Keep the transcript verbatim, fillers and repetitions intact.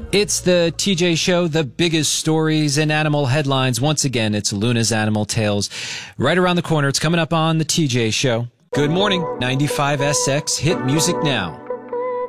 It's the T J Show, the biggest stories and animal headlines. Once again, it's Luna's Animal Tales. Right around the corner, it's coming up on the T J Show. Good morning, ninety-five S X Hit Music Now.